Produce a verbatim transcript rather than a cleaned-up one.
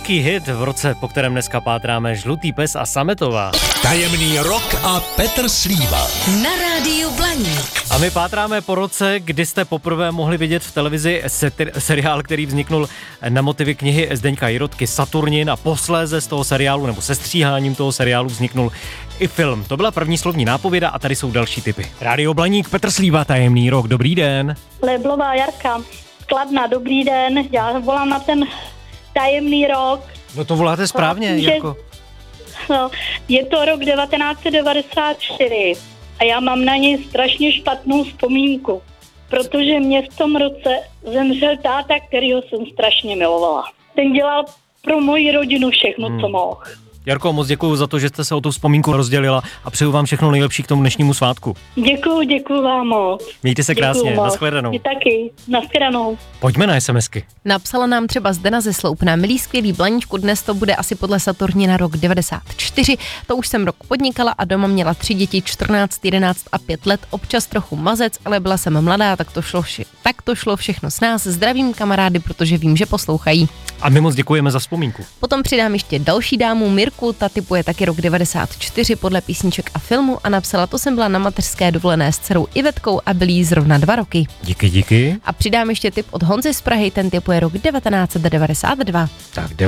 Velký hit v roce, po kterém dneska pátráme, Žlutý pes a Sametová. Tajemný rok a Petr Slíva. Na rádiu Blaník. A my pátráme po roce, kdy jste poprvé mohli vidět v televizi seti- seriál, který vzniknul na motivy knihy Zdeňka Jirotky Saturnin, a posléze z toho seriálu, nebo se stříháním toho seriálu vzniknul i film. To byla první slovní nápověda a tady jsou další tipy. Rádio Blaník, Petr Slíva, Tajemný rok, dobrý den. Leblová Jarka, Kladna, dobrý den, já volám na ten tajemný rok. No to voláte správně, Že, jako... no, je to rok devatenáct set devadesát čtyři a já mám na něj strašně špatnou vzpomínku, protože mě v tom roce zemřel táta, kterýho jsem strašně milovala. Ten dělal pro moji rodinu všechno, hmm. co mohl. Jarko, moc děkuju za to, že jste se o tu vzpomínku rozdělila a přeju vám všechno nejlepší k tomu dnešnímu svátku. Děkuju, děkuju vám moc. Mějte se krásně, Děkuju moc. nashledanou. Vy taky, nashledanou. Pojďme na SMSky. Napsala nám třeba Zdena ze Sloupna. Milý skvělý Blaníčku, dnes to bude asi podle Saturnina rok devadesát čtyři. To už jsem rok podnikala a doma měla tři děti, čtrnáct, jedenáct a pět let. Občas trochu mazec, ale byla jsem mladá, tak to šlo, vše, tak to šlo všechno s nás. Zdravím kamarády, protože vím, že poslouchají. A my moc děkujeme za vzpomínku. Potom přidám ještě další dámu, Mirku, ta typuje taky rok devadesát čtyři podle písniček a filmu a napsala, to jsem byla na mateřské dovolené s dcerou Ivetkou a byly jí zrovna dva roky. Díky, díky. A přidám ještě tip od Honzy z Prahy, ten typuje rok devatenáct set devadesát dva. Tak